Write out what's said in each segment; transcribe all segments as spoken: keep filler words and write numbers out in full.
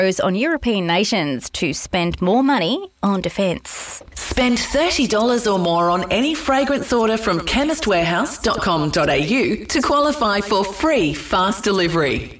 on European nations to spend more money on defence. Spend thirty dollars or more on any fragrance order from chemist warehouse dot com dot a u to qualify for free fast delivery.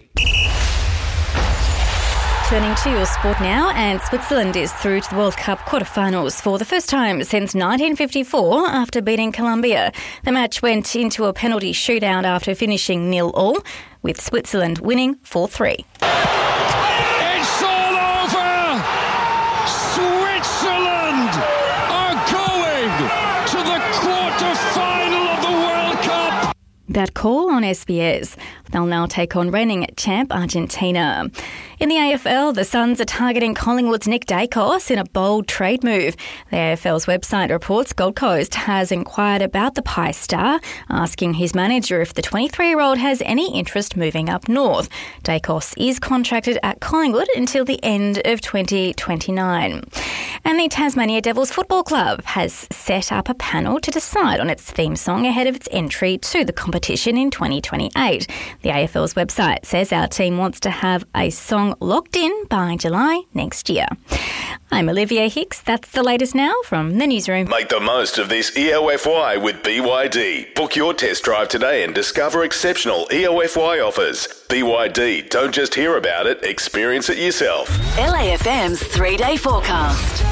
Turning to your sport now, and Switzerland is through to the World Cup quarterfinals for the first time since nineteen fifty-four after beating Colombia. The match went into a penalty shootout after finishing nil all, with Switzerland winning four three. It's all over! Switzerland are going to the quarter-final of the World Cup! That call on S B S. They'll now take on reigning champ Argentina. In the A F L, the Suns are targeting Collingwood's Nick Dacos in a bold trade move. The A F L's website reports Gold Coast has inquired about the Pie star, asking his manager if the twenty-three-year-old has any interest moving up north. Dacos is contracted at Collingwood until the end of twenty twenty-nine. And the Tasmania Devils Football Club has set up a panel to decide on its theme song ahead of its entry to the competition in twenty twenty-eight. The A F L's website says our team wants to have a song locked in by July next year. I'm Olivia Hicks. That's the latest now from the newsroom. Make the most of this E O F Y with B Y D. Book your test drive today and discover exceptional E O F Y offers. B Y D, don't just hear about it, experience it yourself. L A F M's three-day forecast.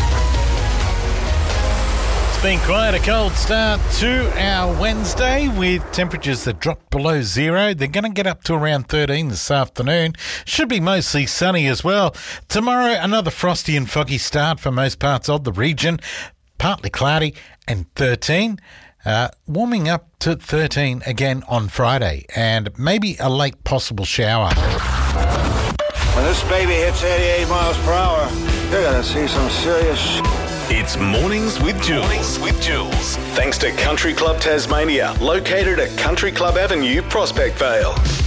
It's been quite a cold start to our Wednesday with temperatures that drop below zero. They're going to get up to around thirteen this afternoon. Should be mostly sunny as well. Tomorrow, another frosty and foggy start for most parts of the region. Partly cloudy and thirteen. Uh, warming up to thirteen again on Friday, and maybe a late possible shower. When this baby hits eighty-eight miles per hour, you're going to see some serious sh**. It's Mornings with Jules. Mornings with Jules. Thanks to Country Club Tasmania, located at Country Club Avenue, Prospect Vale.